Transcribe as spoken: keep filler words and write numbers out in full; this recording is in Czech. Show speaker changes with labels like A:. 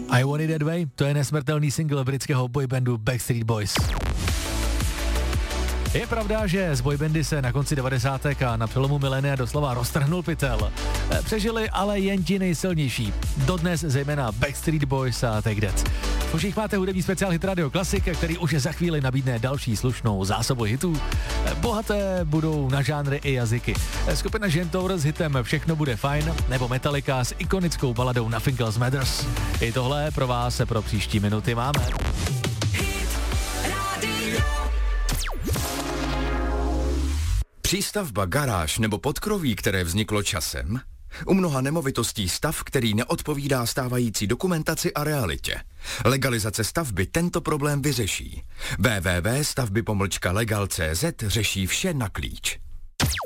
A: I Want It That Way, to je nesmrtelný single britského boybandu Backstreet Boys. Je pravda, že z boybandy se na konci devadesátek a na přelomu milénia doslova roztrhnul pytel. Přežili ale jen ti nejsilnější. Dodnes zejména Backstreet Boys a Take That. Už jich máte hudební speciál Hit Radio Classic, který už za chvíli nabídne další slušnou zásobu hitů. Bohaté budou na žánry i jazyky. Skupina Gentour s hitem Všechno bude fajn, nebo Metallica s ikonickou baladou Nothing Else Matters. I tohle pro vás se pro příští minuty máme.
B: Přístavba, garáž nebo podkroví, které vzniklo časem? U mnoha nemovitostí stav, který neodpovídá stávající dokumentaci a realitě. Legalizace stavby tento problém vyřeší. w w w tečka stavby pomlčka legal tečka c z řeší vše na klíč.